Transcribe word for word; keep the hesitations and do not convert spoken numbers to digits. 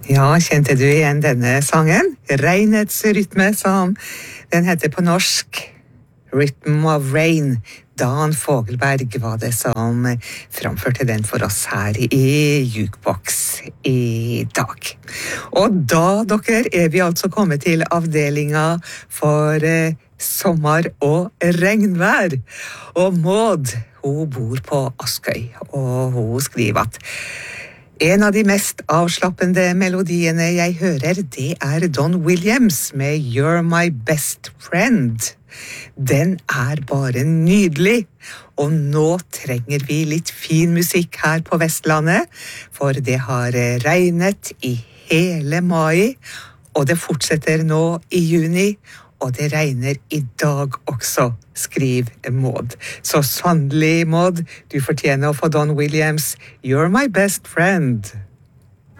Ja, kjente du igjen denne sangen? Regnets rytme, som den heter på norsk. Rhythm of Rain. Dan Fogelberg var det som framførte den for oss her i Jukebox i dag. Og da, dere, er vi altså kommet til avdelinga for eh, sommer og regnvær. Og Maud, hun bor på Askøy, og hun skriver at en av de mest avslappende melodiene jeg hører, det er Don Williams med You're My Best Friend. Den er bare nydelig, og nå trenger vi litt fin musikk her på Vestlandet, for det har regnet i hele mai, og det fortsetter nå i juni, og det regner i dag også, skriver Maud. Så sannelig, Maud, du fortjener å få Don Williams, You're My Best Friend.